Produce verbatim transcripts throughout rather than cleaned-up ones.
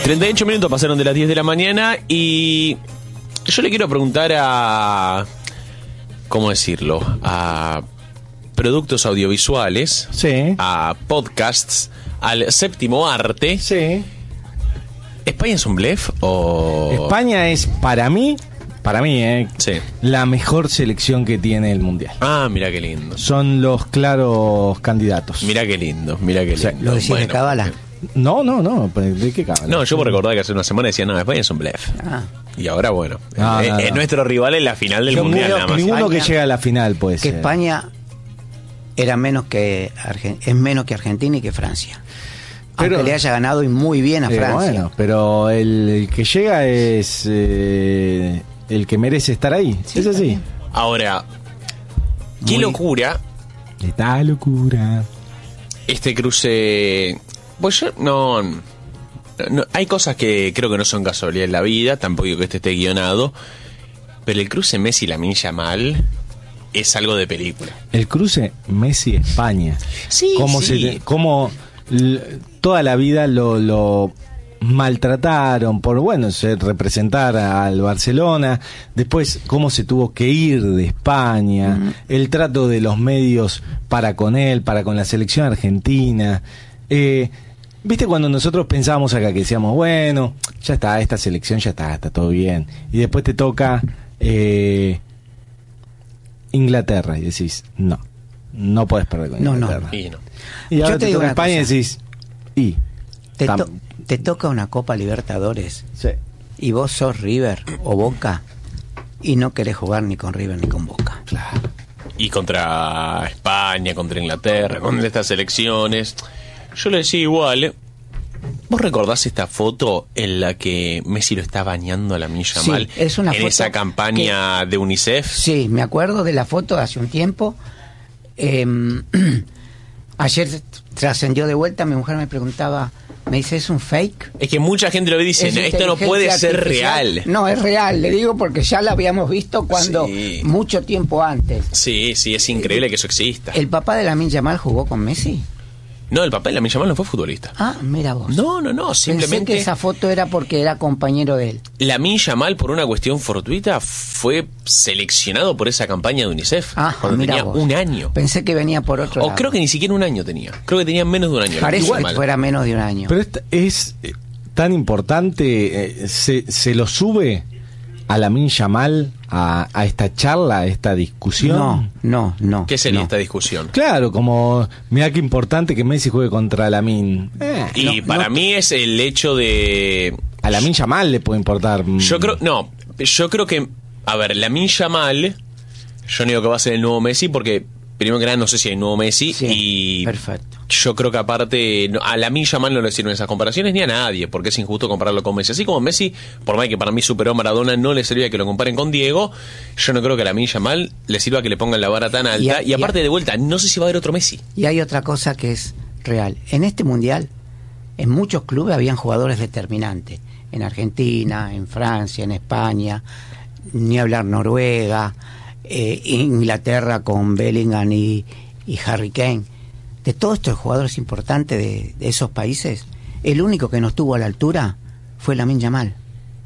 treinta y ocho minutos pasaron de las diez de la mañana y yo le quiero preguntar a... ¿Cómo decirlo? A productos audiovisuales, sí, a podcasts, al séptimo arte. Sí. ¿España es un blef o...? España es, para mí, para mí, eh, sí, la mejor selección que tiene el Mundial. Ah, mira qué lindo. Son los claros candidatos. Mira qué lindo, mira qué lindo. Sí. ¿Lo decís Bueno, de cábala? No, no, no, ¿de qué cábala? No, yo por recordar que hace una semana decía, no, España es un blef. Ah. Y ahora, bueno, No, es, no, no. es nuestro rival en la final del Yo Mundial creo nada que más. ninguno que España- llega a la final puede Que ser. España era menos que Argen- es menos que Argentina y que Francia. Pero- Aunque le haya ganado y muy bien a Eh, Francia. bueno, pero el, el que llega es eh, el que merece estar ahí. Sí, es así. también. Ahora, qué Muy- locura Esta locura. este cruce. Pues yo no, no- hay cosas que creo que no son casualidad en la vida, tampoco digo que este esté guionado, pero el cruce Messi-Lamine Yamal es algo de película. El cruce Messi-España. Sí, Cómo sí. se, cómo l- toda la vida lo, lo maltrataron por, bueno, ser, representar al Barcelona. Después, cómo se tuvo que ir de España. Mm. El trato de los medios para con él, para con la selección argentina. Eh, ¿Viste cuando nosotros pensábamos acá que decíamos, bueno, ya está, esta selección ya está, está todo bien? Y después te toca eh, Inglaterra y decís, no, no puedes perder con No, no. Inglaterra. Y no. Y ahora Yo te te digo toca una España y cosa. decís, y... Te, tam- to- te toca una Copa Libertadores sí. y vos sos River o Boca y no querés jugar ni con River ni con Boca. Claro. Y contra España, contra Inglaterra, contra estas selecciones. Yo le decía igual, ¿eh? ¿Vos recordás esta foto en la que Messi lo está bañando a Lamine Yamal? Sí, es una en foto esa campaña de UNICEF. Sí, me acuerdo de la foto de hace un tiempo. Eh, ayer trascendió de vuelta, mi mujer me preguntaba, me dice, ¿es un fake? Es que mucha gente lo ve y dice, ¿Es esto no puede inteligencia ser artificial?". real. No, es real, le digo porque ya la habíamos visto cuando Sí. mucho tiempo antes. Sí, sí, es increíble que eso exista. ¿El papá de Lamine Yamal jugó con Messi? No, el papá de Lamine Yamal no fue futbolista. Ah, mira vos. No, no, no, Pensé simplemente que esa foto era porque era compañero de él. Lamine Yamal, por una cuestión fortuita, fue seleccionado por esa campaña de UNICEF Ah, cuando mira tenía vos. un año. Pensé que venía por otro O lado. creo que ni siquiera un año tenía. Creo que tenía menos de un año. Parece Lamine que Yamal. fuera menos de un año. Pero esta- es eh, tan importante, eh, se, se lo sube a Lamine Yamal a, a esta charla, a esta discusión. No, no, no. ¿Qué sería no. esta discusión? Claro, como, mira qué importante que Messi juegue contra Lamine. Eh, Y no, para no. mí es el hecho de... a Lamine Yamal le puede importar. mm, Yo creo... No, yo creo que... A ver, Lamine Yamal... Yo no digo que va a ser el nuevo Messi porque... Primero que nada, no sé si hay nuevo Messi. Sí, y perfecto. yo creo que aparte... no, a Lamine Yamal no le sirven esas comparaciones ni a nadie, porque es injusto compararlo con Messi. Así como Messi, por más que para mí superó a Maradona, no le servía que lo comparen con Diego, yo no creo que a Lamine Yamal le sirva que le pongan la vara tan alta. Y a- Y, aparte, y a- de vuelta, no sé si va a haber otro Messi. Y hay otra cosa que es real. En este mundial, en muchos clubes habían jugadores determinantes. En Argentina, en Francia, en España, ni hablar Noruega, eh, Inglaterra con Bellingham y, y Harry Kane. De todos estos jugadores importantes de, de esos países, el único que no estuvo a la altura fue Lamine Yamal.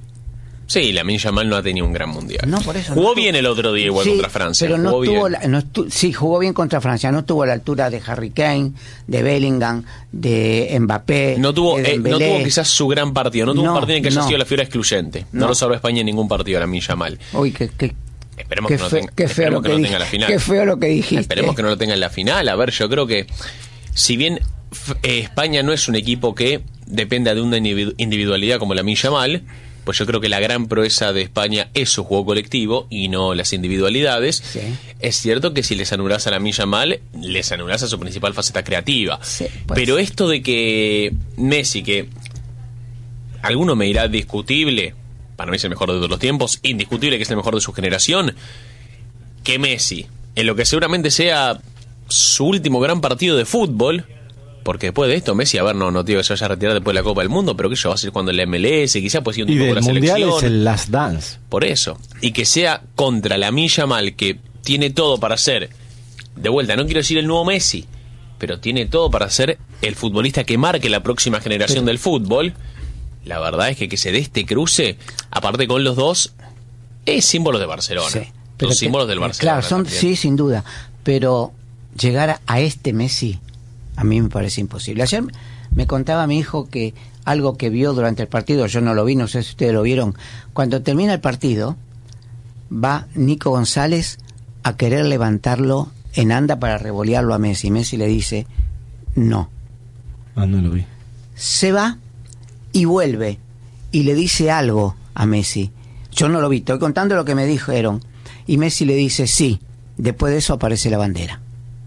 Sí, Lamine Yamal no ha tenido un gran mundial. No, por eso. Jugó no bien el otro día igual Sí, contra Francia. Pero no jugó estuvo, bien. la- no estu- sí, jugó bien contra Francia. No estuvo a la altura de Harry Kane, de Bellingham, de Mbappé. No tuvo, de eh, no Dembélé. tuvo quizás su gran partido. No tuvo No, un partido en que haya no. sido la figura excluyente. No, No. lo salvó España en ningún partido, Lamine Yamal. Uy, qué, qué, Esperemos qué que no, fe- tenga, qué feo esperemos lo que que, no dij- tenga la final. Qué feo lo que dijiste. Esperemos que no lo tenga en la final. A ver, yo creo que si bien f- eh, España no es un equipo que dependa de una individu- individualidad como Lamine Yamal, pues yo creo que la gran proeza de España es su juego colectivo y no las individualidades. Sí. Es cierto que si les anulás a Lamine Yamal, les anulás a su principal faceta creativa. Sí, pues. Pero esto de que Messi, que alguno me dirá discutible, para mí es el mejor de todos los tiempos, indiscutible que es el mejor de su generación, que Messi, en lo que seguramente sea su último gran partido de fútbol, porque después de esto Messi, a ver, no, no digo que se vaya a retirar después de la Copa del Mundo, pero que yo va a ser cuando la M L S, quizás pues sí un Y tiempo del con la mundial selección. es el Last Dance. Por eso. Y que sea contra Lamine Yamal, que tiene todo para ser, de vuelta, no quiero decir el nuevo Messi, pero tiene todo para ser el futbolista que marque la próxima generación Pero- del fútbol. la verdad es que que se dé este cruce, aparte con los dos, es símbolo de Barcelona. Sí, Los te- símbolos del Barcelona. Claro, son, también. sí, sin duda. Pero llegar a, a este Messi, a mí me parece imposible. Ayer me contaba mi hijo que algo que vio durante el partido, yo no lo vi, no sé si ustedes lo vieron, cuando termina el partido, va Nico González a querer levantarlo en anda para revolearlo a Messi. Messi le dice, no. Ah, no lo vi. Se va y vuelve y le dice algo a Messi. Yo no lo vi, estoy contando lo que me dijeron. Y Messi le dice sí. Después de eso aparece la bandera.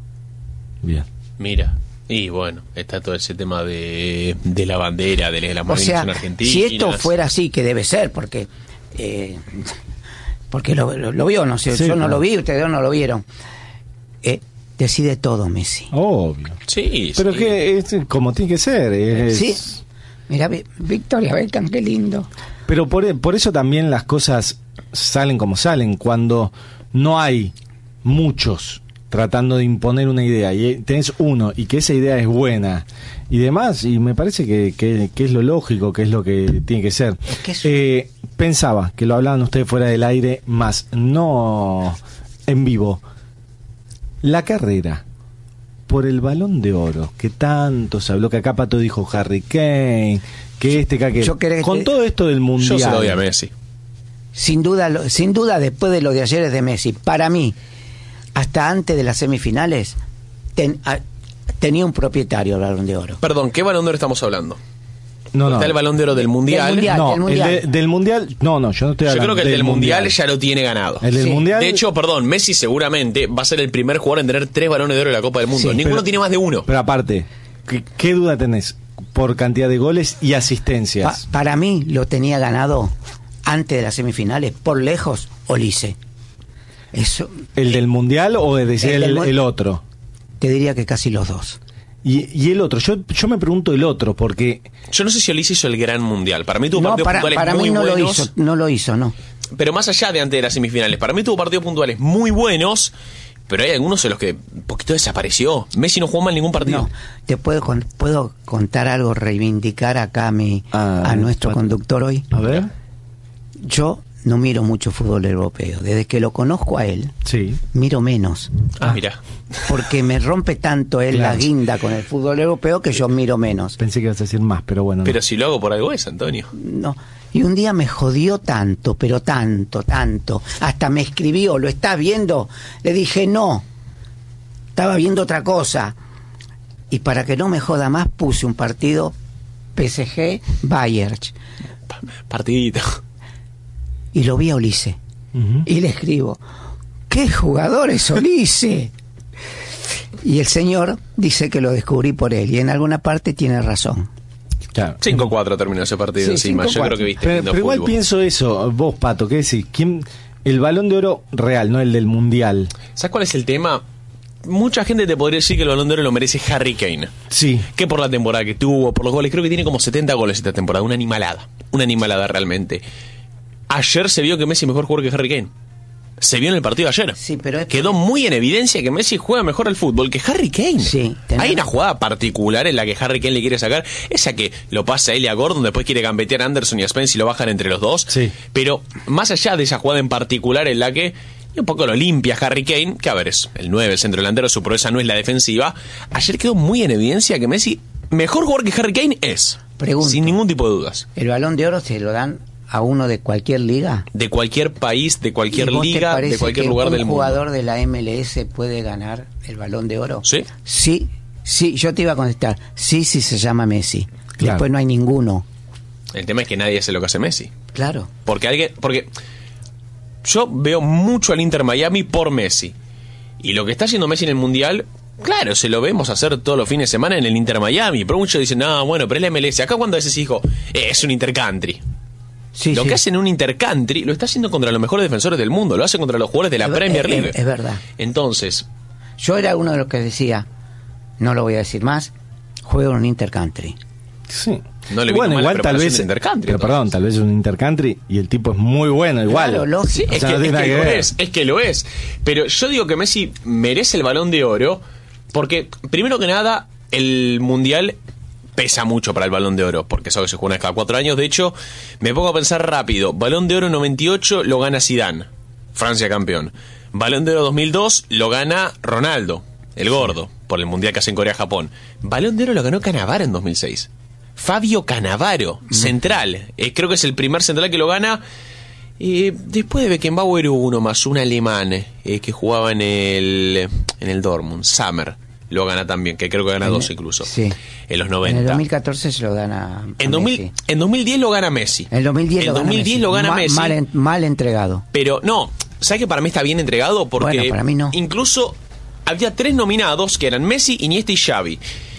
Bien. Mira, y bueno, está todo ese tema de, de la bandera, de las O marinas sea, en Argentina. si esto fuera así, que debe ser, porque eh, porque lo, lo, lo vio, no sé, Sí, yo no claro. lo vi, ustedes no lo vieron. Eh, decide todo Messi. Obvio. Sí, Pero sí. que es como tiene que ser. Es... Sí. Mira, Vi- Victoria Beckham, qué lindo. Pero por, por eso también las cosas salen como salen. Cuando no hay muchos tratando de imponer una idea y tenés uno y que esa idea es buena y demás, y me parece que, que, que es lo lógico, que es lo que tiene que ser. Es que es- Eh, pensaba que lo hablaban ustedes fuera del aire, más no en vivo. La carrera por el Balón de Oro, que tanto se habló, que acá Pato dijo Harry Kane, que este, que aquel. Yo querés Con que- todo esto del Mundial. Yo se lo doy a Messi. Sin duda, lo- sin duda, después de lo de ayer es de Messi. Para mí, hasta antes de las semifinales, ten- a- tenía un propietario el Balón de Oro. Perdón, ¿qué balón de oro estamos hablando? No, no. Está el balón de oro del Mundial. Mundial. No, del Mundial. el de- del Mundial, no, no, yo no estoy Yo hablando creo que el del mundial, ya lo tiene ganado. El del Sí. Mundial. De hecho, perdón, Messi seguramente va a ser el primer jugador en tener tres balones de oro en la Copa del Mundo. Sí, Ninguno pero- tiene más de uno. Pero aparte, ¿qué, qué duda tenés por cantidad de goles y Pa- asistencias? para mí lo tenía ganado antes de las semifinales, por lejos, Olise. Eso, ¿El del Mundial o es decir, El el, del mu- el otro? te diría que casi los dos. Y, y el otro, yo, yo me pregunto el otro, porque Yo no sé si Olise hizo el gran mundial. Para mí tuvo No, partidos para, puntuales para muy mí no lo buenos. hizo, no lo hizo, no. Pero más allá de antes de las semifinales, para mí tuvo partidos puntuales muy buenos, pero hay algunos en los que un poquito desapareció. Messi no jugó mal ningún partido. No, te puedo, con- puedo contar algo, reivindicar acá a, mi, Ah, a nuestro Pato. conductor hoy. a ver, Yo no miro mucho fútbol europeo. Desde que lo conozco a él, sí. miro menos. Ah, mira. Porque me rompe tanto él Claro. la guinda con el fútbol europeo que yo miro menos. Pensé que ibas a decir más, pero bueno. no. Pero si lo hago por algo es, Antonio. No. Y un día me jodió tanto, pero tanto, tanto. Hasta me escribió, ¿lo estás viendo? Le dije, no. Estaba viendo otra cosa. Y para que no me joda más, puse un partido P S G Bayern. Pa- Partidito. Y lo vi a Olise. Ujú. Y le escribo, ¿qué jugador es Olise? Y el señor dice que lo descubrí por él. Y en alguna parte tiene razón. Claro. cinco cuatro terminó ese partido Sí, encima. Yo cinco cuatro. creo que viste Pero, lindo pero igual fútbol. pienso eso, vos, Pato, ¿qué decís? ¿Quién, el Balón de Oro real, no el del Mundial? ¿Sabes cuál es el tema? Mucha gente te podría decir que el balón de oro lo merece Harry Kane. Sí. Que por la temporada que tuvo, por los goles, creo que tiene como setenta goles esta temporada. Una animalada. Una animalada realmente. Ayer se vio que Messi es mejor jugador que Harry Kane. Se vio en el partido de ayer. Sí, pero es- Quedó muy en evidencia que Messi juega mejor al fútbol que Harry Kane. Sí, tenés- Hay una jugada particular en la que Harry Kane le quiere sacar. Esa que lo pasa él y a Gordon, después quiere gambetear a Anderson y a Spence y lo bajan entre los dos. Sí. Pero más allá de esa jugada en particular en la que y un poco lo limpia Harry Kane, que a ver, es el nueve, el centro delantero, su proeza no es la defensiva. Ayer quedó muy en evidencia que Messi, mejor jugador que Harry Kane, es. Pregunto. Sin ningún tipo de dudas. ¿El Balón de Oro se lo dan a uno de cualquier liga? De cualquier país, de cualquier ¿Y vos te liga, parece de cualquier que lugar un del mundo. jugador de la M L S puede ganar el Balón de Oro? ¿Sí? Sí, sí, yo te iba a contestar. Sí, sí se llama Messi. Claro. Después no hay ninguno. El tema es que nadie hace lo que hace Messi. Claro. Porque alguien, porque yo veo mucho al Inter Miami por Messi. Y lo que está haciendo Messi en el Mundial, claro, se lo vemos hacer todos los fines de semana en el Inter Miami. Pero muchos dicen, no, bueno, pero es la M L S. Acá cuando a veces dijo, eh, es un intercountry. Sí, Lo sí. que hace en un intercountry lo está haciendo contra los mejores defensores del mundo. Lo hace contra los jugadores de la Es- Premier es- League. es verdad. Entonces, Yo era uno de los que decía, no lo voy a decir más, juego en un intercountry. Sí. No le vino bueno, mal la igual tal preparación vez. del intercountry, Pero entonces. perdón, tal vez es un intercountry y el tipo es muy bueno, igual. Claro, lógico. sí, O es, sea, que, no tiene es nada que que lo ver. es, es que lo es. Pero yo digo que Messi merece el Balón de Oro porque, primero que nada, el Mundial pesa mucho para el Balón de Oro, porque es algo que se juega cada cuatro años. De hecho, me pongo a pensar rápido. Balón de Oro noventa y ocho lo gana Zidane, Francia campeón. Balón de Oro dos mil dos lo gana Ronaldo, el gordo, por el Mundial que hace en Corea-Japón. Balón de Oro lo ganó Cannavaro en dos mil seis. Fabio Cannavaro, mm. central. Eh, creo que es el primer central que lo gana. Eh, después de Beckenbauer hubo uno más, un alemán eh, que jugaba en el, en el Dortmund, Sammer. Lo gana también, que creo que gana en, dos incluso. Sí. En los noventa. En el dos mil catorce se lo gana. En, dos mil, en dos mil diez lo gana Messi. En dos mil diez, en lo, dos mil diez gana lo gana Ma, Messi. Mal, mal entregado. Pero no, ¿sabes que para mí está bien entregado? Porque bueno, para mí no. Incluso había tres nominados que eran Messi, Iniesta y Xavi.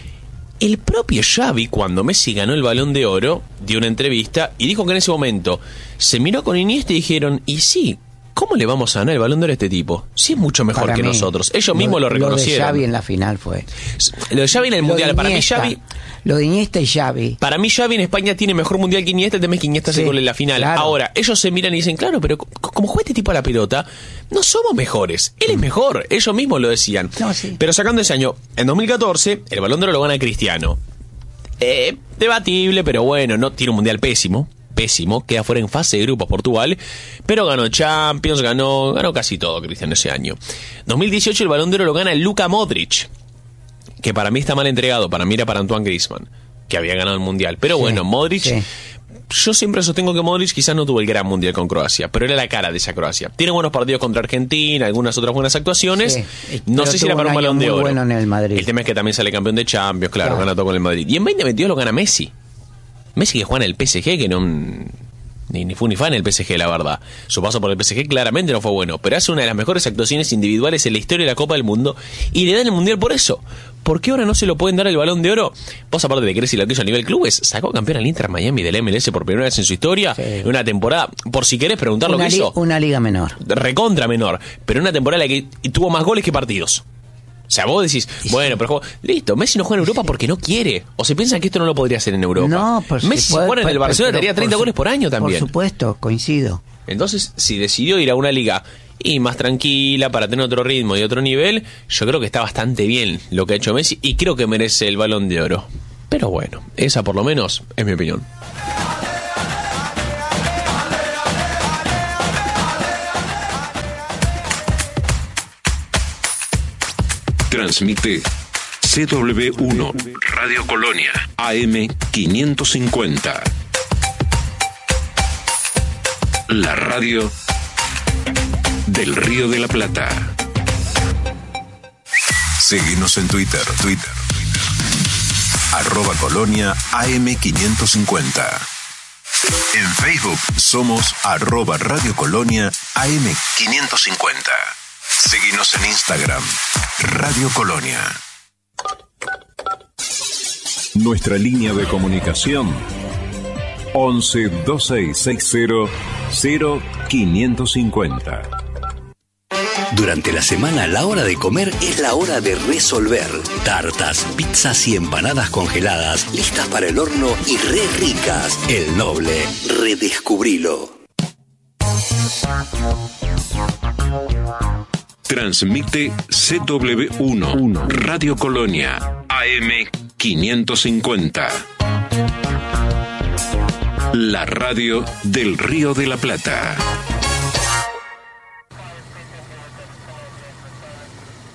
El propio Xavi, cuando Messi ganó el Balón de Oro, dio una entrevista y dijo que en ese momento se miró con Iniesta y dijeron, y sí, ¿cómo le vamos a ganar el Balón de Oro a este tipo? Sí, es mucho mejor para que mí, nosotros. Ellos mismos lo, lo reconocieron. Lo de Xavi en la final fue. Lo de Xavi en el Mundial. Para mí Xavi... Lo de Iniesta y Xavi. Para mí Xavi en España tiene mejor Mundial que Iniesta. El tema es que Iniesta se gol en la final. Claro. Ahora, ellos se miran y dicen, claro, pero como juega este tipo a la pelota, no somos mejores. Él es mejor. Ellos mismos lo decían. No, sí. Pero sacando ese año, en dos mil catorce, el Balón de Oro lo gana Cristiano. Eh, debatible, pero bueno, no tiene un Mundial pésimo. Pésimo, queda fuera en fase de grupos Portugal, pero ganó Champions, ganó ganó casi todo Cristiano ese año. dos mil dieciocho el Balón de Oro lo gana Luka Modric, que para mí está mal entregado, para mí era para Antoine Griezmann, que había ganado el Mundial. Pero sí, bueno, Modric, sí. Yo siempre sostengo que Modric quizás no tuvo el gran Mundial con Croacia, pero era la cara de esa Croacia. Tiene buenos partidos contra Argentina, algunas otras buenas actuaciones. Sí, no sé si era para un Balón de Oro. Bueno en el Madrid. El tema es que también sale campeón de Champions, claro, claro. Gana todo con el Madrid. Y en veinte veintidós lo gana Messi. Messi que juega en el P S G, que no ni, ni fue ni fan en el P S G, la verdad. Su paso por el P S G claramente no fue bueno, pero hace una de las mejores actuaciones individuales en la historia de la Copa del Mundo y le dan el Mundial por eso. ¿Por qué ahora no se lo pueden dar el Balón de Oro? Vos, aparte de crecer lo que hizo a nivel clubes, sacó campeón al Inter Miami del M L S por primera vez en su historia, sí. En una temporada, por si querés preguntar una lo que hizo. Una liga menor. Recontra menor, pero en una temporada en la que tuvo más goles que partidos. O sea, vos decís, bueno, pero listo, Messi no juega en Europa porque no quiere. O se piensan que esto no lo podría hacer en Europa. No, por Messi si juega en el Barcelona tendría treinta goles por año también. Por supuesto, coincido. Entonces, si decidió ir a una liga y más tranquila para tener otro ritmo y otro nivel, yo creo que está bastante bien lo que ha hecho Messi y creo que merece el Balón de Oro. Pero bueno, esa por lo menos es mi opinión. Transmite C W uno Radio Colonia A M quinientos cincuenta. La radio del Río de la Plata. Seguinos en Twitter, Twitter, Twitter. Arroba Colonia A M quinientos cincuenta. En Facebook somos arroba Radio Colonia A M quinientos cincuenta. Seguinos en Instagram, Radio Colonia. Nuestra línea de comunicación once veintiséis sesenta cero quinientos cincuenta. Durante la semana, la hora de comer es la hora de resolver. Tartas, pizzas y empanadas congeladas, listas para el horno y re ricas. El Noble, redescubrilo. Transmite C W uno Radio Colonia A M quinientos cincuenta. La radio del Río de la Plata.